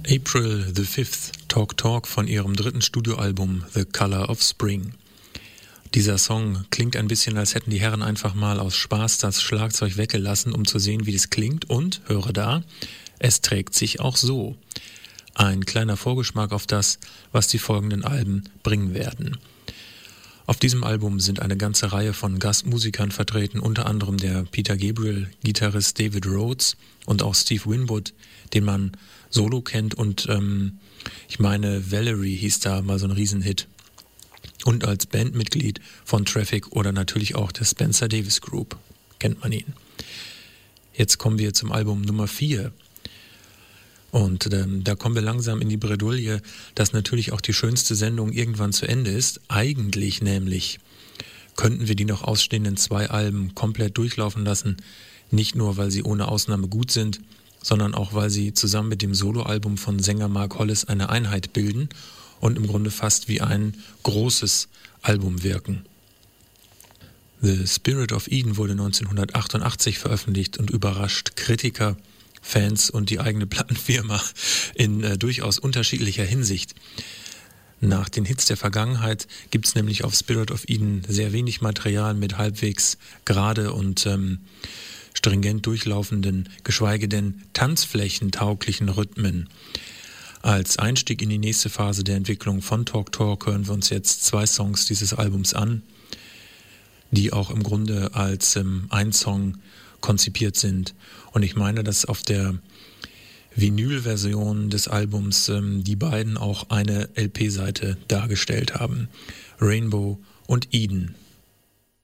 April the 5th, Talk Talk von ihrem dritten Studioalbum The Color of Spring. Dieser Song klingt ein bisschen, als hätten die Herren einfach mal aus Spaß das Schlagzeug weggelassen, um zu sehen, wie das klingt, und, höre da, es trägt sich auch so. Ein kleiner Vorgeschmack auf das, was die folgenden Alben bringen werden. Auf diesem Album sind eine ganze Reihe von Gastmusikern vertreten, unter anderem der Peter Gabriel, Gitarrist David Rhodes und auch Steve Winwood, den man solo kennt, und ich meine Valerie hieß da mal so ein Riesenhit. Und als Bandmitglied von Traffic oder natürlich auch der Spencer Davis Group kennt man ihn. Jetzt kommen wir zum Album Nummer 4. Und da kommen wir langsam in die Bredouille, dass natürlich auch die schönste Sendung irgendwann zu Ende ist. Eigentlich nämlich könnten wir die noch ausstehenden 2 Alben komplett durchlaufen lassen. Nicht nur, weil sie ohne Ausnahme gut sind, sondern auch, weil sie zusammen mit dem Soloalbum von Sänger Mark Hollis eine Einheit bilden und im Grunde fast wie ein großes Album wirken. The Spirit of Eden wurde 1988 veröffentlicht und überrascht Kritiker, Fans und die eigene Plattenfirma in durchaus unterschiedlicher Hinsicht. Nach den Hits der Vergangenheit gibt es nämlich auf Spirit of Eden sehr wenig Material mit halbwegs gerade und stringent durchlaufenden, geschweige denn tanzflächentauglichen Rhythmen. Als Einstieg in die nächste Phase der Entwicklung von Talk Talk hören wir uns jetzt 2 Songs dieses Albums an, die auch im Grunde als ein Song konzipiert sind. Und ich meine, dass auf der Vinyl-Version des Albums die beiden auch eine LP-Seite dargestellt haben. Rainbow und Eden.